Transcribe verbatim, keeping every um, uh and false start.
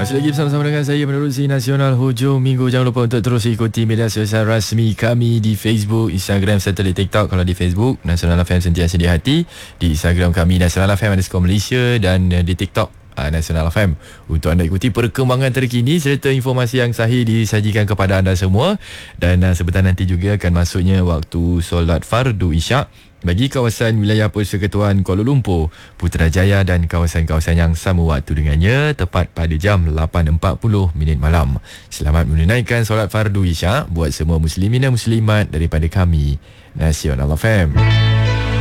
Masih lagi bersama-sama dengan saya menerusi Nasional hujung minggu. Jangan lupa untuk terus ikuti media sosial rasmi kami di Facebook, Instagram serta di TikTok. Kalau di Facebook Nasional F M sentiasa di hati, di Instagram kami Nasional F M underscore Malaysia, dan di TikTok uh, Nasional F M, untuk anda ikuti perkembangan terkini serta informasi yang sahih disajikan kepada anda semua. Dan uh, sebentar nanti juga akan masuknya waktu solat fardu isyak bagi kawasan wilayah Persekutuan Kuala Lumpur, Putrajaya dan kawasan-kawasan yang sama waktu dengannya, tepat pada jam lapan empat puluh minit malam. Selamat menunaikan solat fardu isyak buat semua muslimin dan muslimat daripada kami, Nasional F M.